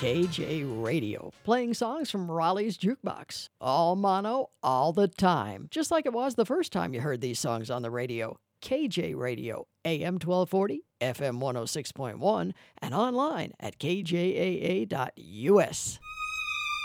KJ Radio, playing songs from Raleigh's Jukebox. All mono, all the time. Just like it was the first time you heard these songs on the radio. KJ Radio, AM 1240, FM 106.1, and online at kjaa.us.